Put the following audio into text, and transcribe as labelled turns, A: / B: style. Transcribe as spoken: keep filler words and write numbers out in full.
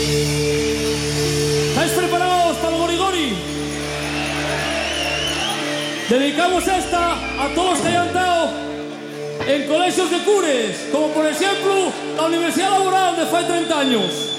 A: ¿Estáis preparados para el gorigori? Dedicamos esta a todos los que hayan estado en colegios de cures, como por ejemplo la Universidad Laboral de fai treinta años.